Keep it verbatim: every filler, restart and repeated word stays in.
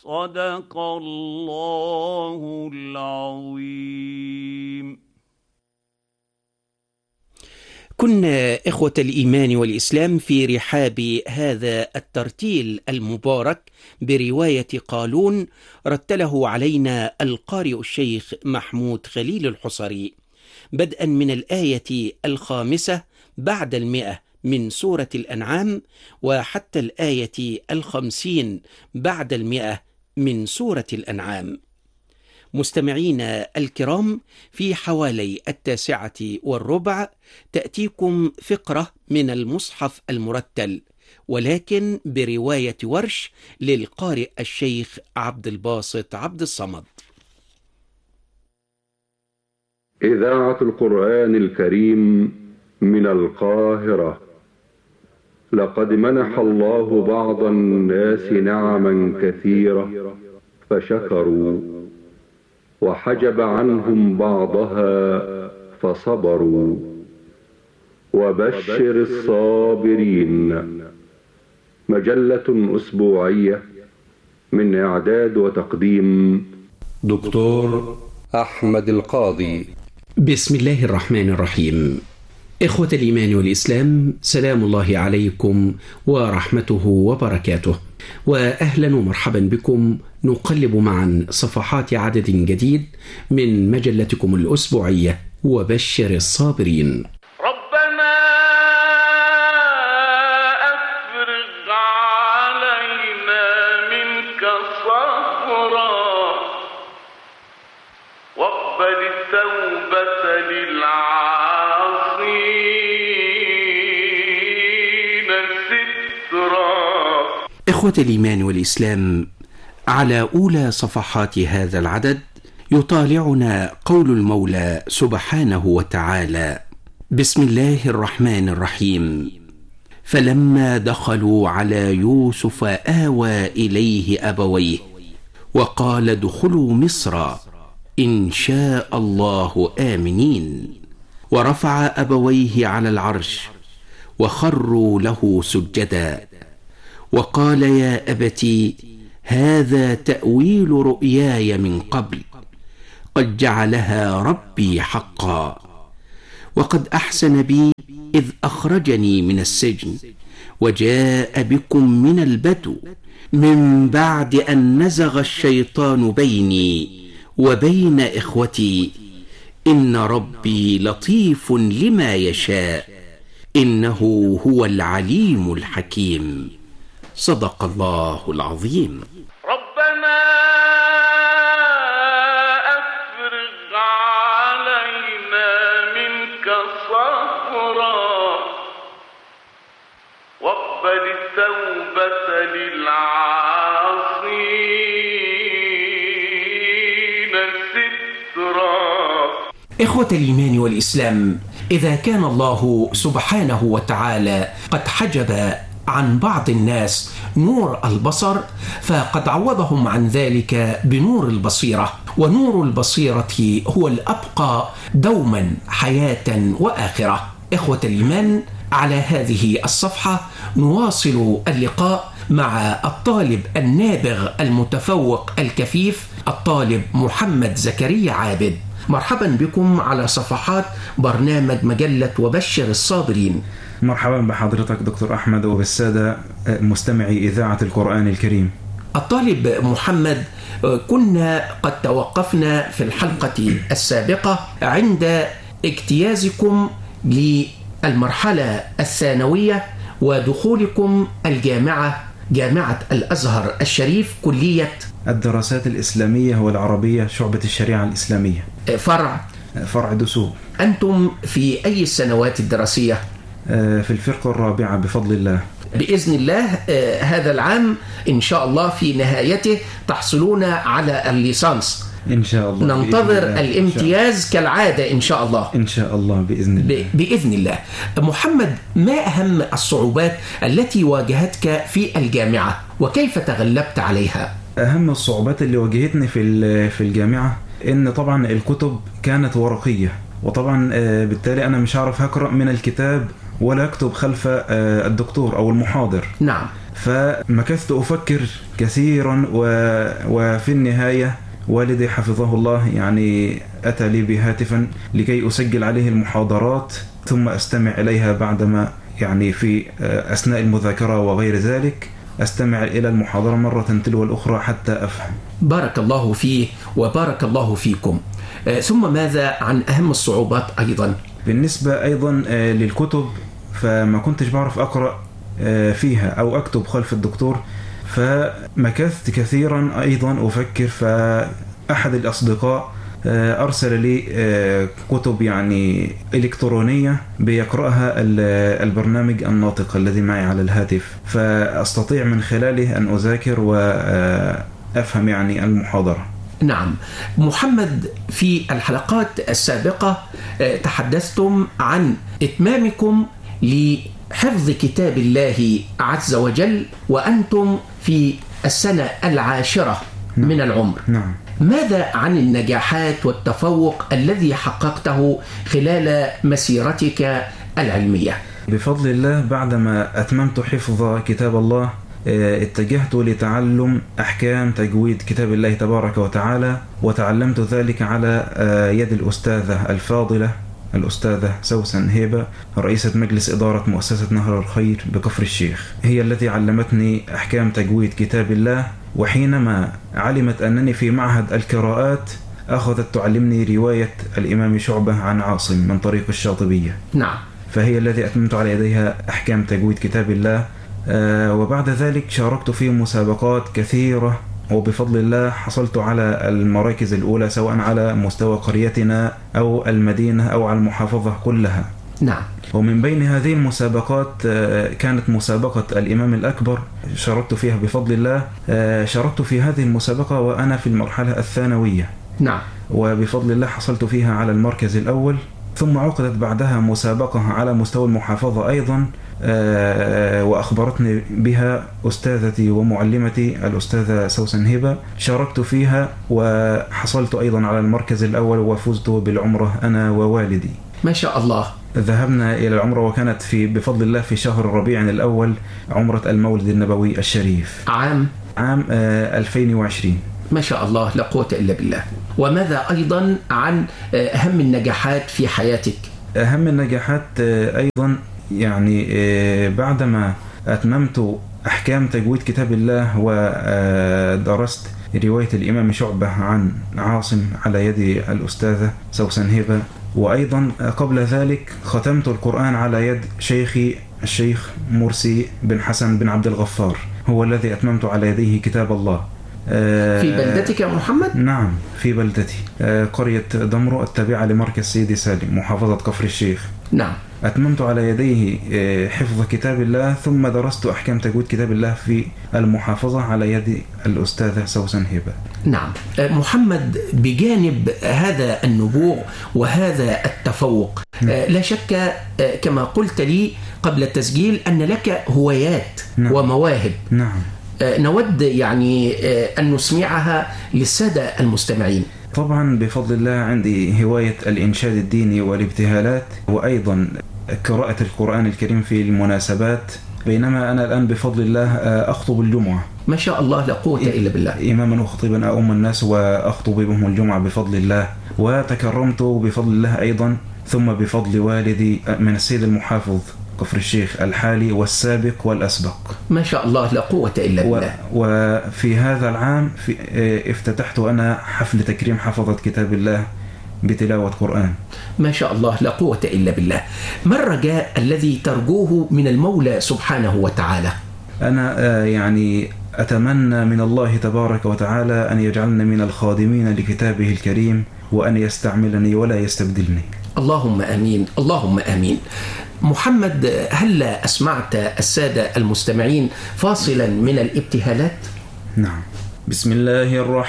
صدق الله العظيم. كنا إخوة الإيمان والإسلام في رحاب هذا الترتيل المبارك برواية قالون، رتله علينا القارئ الشيخ محمود خليل الحصري، بدءا من الآية الخامسة بعد المئة من سورة الأنعام وحتى الآية الخمسين بعد المئة من سورة الأنعام. مستمعينا الكرام، في حوالي التاسعة والربع تأتيكم فقرة من المصحف المرتل، ولكن برواية ورش للقارئ الشيخ عبد الباسط عبد الصمد. إذاعة القرآن الكريم من القاهرة. لقد منح الله بعض الناس نعما كثيرة فشكروا، وحجب عنهم بعضها فصبروا، وبشر الصابرين. مجلة أسبوعية من إعداد وتقديم دكتور أحمد القاضي. بسم الله الرحمن الرحيم. إخوة الإيمان والإسلام، سلام الله عليكم ورحمته وبركاته، وأهلا ومرحبا بكم. نقلب معا صفحات عدد جديد من مجلتكم الأسبوعية وبشر الصابرين. ربنا أفرغ علينا منك صبرا واقبل التوبة للعاصين سترا. إخوة الإيمان والإسلام، على أولى صفحات هذا العدد يطالعنا قول المولى سبحانه وتعالى: بسم الله الرحمن الرحيم. فلما دخلوا على يوسف آوى إليه أبويه وقال ادخلوا مصر إن شاء الله آمنين، ورفع أبويه على العرش وخروا له سجدا، وقال يا أبتي هذا تأويل رؤياي من قبل قد جعلها ربي حقا، وقد أحسن بي إذ أخرجني من السجن وجاء بكم من البدو من بعد أن نزغ الشيطان بيني وبين إخوتي إن ربي لطيف لما يشاء إنه هو العليم الحكيم. صدق الله العظيم. ربنا أفرغ علينا منك صبرا واقبل التوبة للعاصين سترا. إخوة الإيمان والإسلام، إذا كان الله سبحانه وتعالى قد حجب عن بعض الناس نور البصر، فقد عوضهم عن ذلك بنور البصيرة، ونور البصيرة هو الأبقى دوما حياة وآخرة. إخوة الإيمان، على هذه الصفحة نواصل اللقاء مع الطالب النابغ المتفوق الكفيف، الطالب محمد زكريا عابد. مرحبا بكم على صفحات برنامج مجلة وبشر الصابرين. مرحبا بحضرتك دكتور أحمد وبالسادة مستمعي إذاعة القرآن الكريم. الطالب محمد، كنا قد توقفنا في الحلقة السابقة عند اجتيازكم للمرحلة الثانوية ودخولكم الجامعة، جامعة الأزهر الشريف، كلية الدراسات الإسلامية والعربية، شعبة الشريعة الإسلامية، فرع فرع دسوق. أنتم في أي السنوات الدراسية؟ في الفرقة الرابعة بفضل الله. بإذن الله هذا العام إن شاء الله في نهايته تحصلون على الليسانس إن شاء الله. ننتظر الامتياز كالعادة إن شاء الله. إن شاء الله بإذن الله. بإذن الله. محمد، ما أهم الصعوبات التي واجهتك في الجامعة وكيف تغلبت عليها؟ أهم الصعوبات اللي واجهتني في في الجامعة إن طبعا الكتب كانت ورقية، وطبعا بالتالي أنا مش عارف أقرأ من الكتاب ولا أكتب خلف الدكتور أو المحاضر. نعم. فمكثت أفكر كثيرا و... وفي النهاية والدي حفظه الله يعني أتى لي بهاتفا لكي أسجل عليه المحاضرات ثم أستمع إليها بعدما يعني في أثناء المذاكرة وغير ذلك أستمع إلى المحاضرة مرة تلو الأخرى حتى أفهم. بارك الله فيه وبارك الله فيكم. ثم ماذا عن أهم الصعوبات أيضا؟ بالنسبة أيضا للكتب فما كنتش بعرف أقرأ فيها أو أكتب خلف الدكتور، فمكثت كثيرا أيضا أفكر. فأحد الأصدقاء أرسل لي كتب يعني إلكترونية بيقرأها البرنامج الناطق الذي معي على الهاتف، فأستطيع من خلاله أن أذاكر وأفهم يعني المحاضرة. نعم محمد، في الحلقات السابقة تحدثتم عن إتمامكم لحفظ كتاب الله عز وجل وأنتم في السنة العاشرة نعم. من العمر. نعم. ماذا عن النجاحات والتفوق الذي حققته خلال مسيرتك العلمية؟ بفضل الله بعدما أتممت حفظ كتاب الله اتجهت لتعلم أحكام تجويد كتاب الله تبارك وتعالى، وتعلمت ذلك على يد الأستاذة الفاضلة الأستاذة سوسن هيبة رئيسة مجلس إدارة مؤسسة نهر الخير بكفر الشيخ. هي التي علمتني أحكام تجويد كتاب الله، وحينما علمت أنني في معهد القراءات أخذت تعلمني رواية الإمام شعبة عن عاصم من طريق الشاطبية. نعم. فهي التي أتممت على يديها أحكام تجويد كتاب الله. آه وبعد ذلك شاركت في مسابقات كثيرة، وبفضل الله حصلت على المراكز الأولى سواء على مستوى قريتنا أو المدينة أو على المحافظة كلها. نعم. ومن بين هذه المسابقات كانت مسابقة الإمام الأكبر شاركت فيها بفضل الله. شاركت في هذه المسابقة وأنا في المرحلة الثانوية. نعم. وبفضل الله حصلت فيها على المركز الأول. ثم عقدت بعدها مسابقة على مستوى المحافظة أيضا، وأخبرتني بها أستاذتي ومعلمتي الأستاذة سوسن هبة. شاركت فيها وحصلت أيضا على المركز الأول وفزت بالعمرة أنا ووالدي. ما شاء الله. ذهبنا إلى العمرة وكانت في بفضل الله في شهر ربيع الأول عمرة المولد النبوي الشريف عام عام ألفين وعشرين. ما شاء الله لا قوة إلا بالله. وماذا أيضا عن أهم النجاحات في حياتك؟ أهم النجاحات أيضا يعني بعدما أتممت أحكام تجويد كتاب الله ودرست رواية الإمام شعبة عن عاصم على يد الأستاذة سوسن هبة، وأيضا قبل ذلك ختمت القرآن على يد شيخي الشيخ مرسي بن حسن بن عبد الغفار، هو الذي أتممت على يديه كتاب الله. في بلدتك يا محمد؟ نعم في بلدتي، قرية دمرو التابعة لمركز سيدي سالم محافظة كفر الشيخ. نعم. أتممت على يديه حفظ كتاب الله، ثم درست أحكام تجويد كتاب الله في المحافظة على يد الأستاذة سوسن هبة. نعم. محمد، بجانب هذا النبوغ وهذا التفوق نعم. لا شك كما قلت لي قبل التسجيل أن لك هوايات نعم. ومواهب. نعم. نود يعني أن نسمعها للسادة المستمعين. طبعا بفضل الله عندي هواية الإنشاد الديني والابتهالات، وأيضا قراءة القرآن الكريم في المناسبات، بينما أنا الآن بفضل الله أخطب الجمعة. ما شاء الله لا قوة إلا بالله. إماما وخطيبا أؤم الناس وأخطب بهم الجمعة بفضل الله، وتكرمت بفضل الله أيضا، ثم بفضل والدي من السيد المحافظ كفر الشيخ الحالي والسابق والأسبق. ما شاء الله لا قوة إلا بالله. وفي هذا العام في افتتحت أنا حفل تكريم حفظة كتاب الله بتلاوة قرآن. ما شاء الله لا قوة إلا بالله. ما الرجاء الذي ترجوه من المولى سبحانه وتعالى؟ أنا يعني أتمنى من الله تبارك وتعالى أن يجعلنا من الخادمين لكتابه الكريم، وأن يستعملني ولا يستبدلني. اللهم آمين، اللهم آمين. محمد، هل أسمعت السادة المستمعين فاصلا من الابتهالات؟ نعم. بسم الله الرحمن